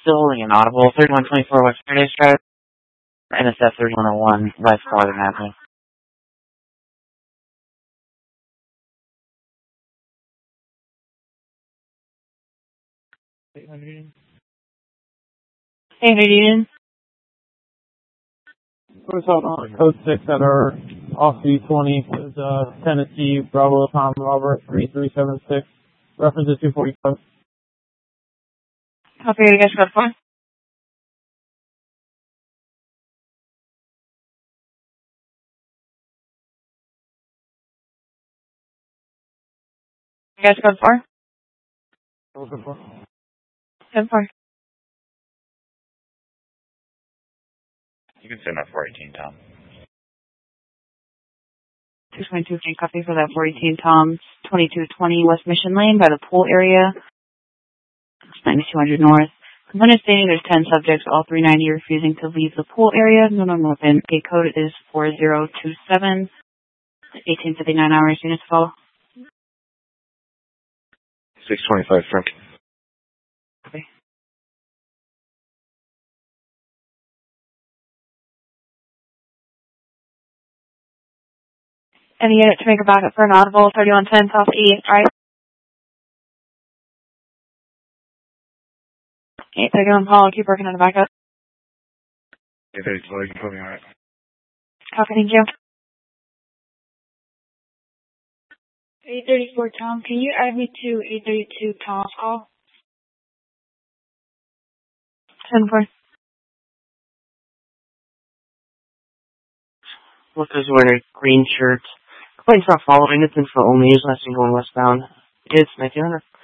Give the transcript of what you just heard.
still holding an audible. 3124 West Paradise Drive. NSF 3101, West Northern Avenue. Hey, Union. What's up on code 6 at our off V20 is Tennessee Bravo Tom Robert 3376. Reference is 245. Copy, you guys got 4? You guys got 4? Looking for? 10-4. You can send that 418, Tom. 222, copy for that 418 Tom, 2220 West Mission Lane by the pool area. It's 9200 North. Complainant stating there's 10 subjects, all 390 refusing to leave the pool area. No normal within. Gate code is 4027. 1859 hours. Units follow. 625 Frank. Copy. Any unit to make a backup for an audible 3110 South E, right? 831 Paul, keep working on the backup. 834, you can put me on it. Copy, thank you. 834 Tom, can you add me to 832 Tom's call? 10-4. Workers wearing green shirts. Complaints not following. It's info only. Is last thing going westbound. It's 1900.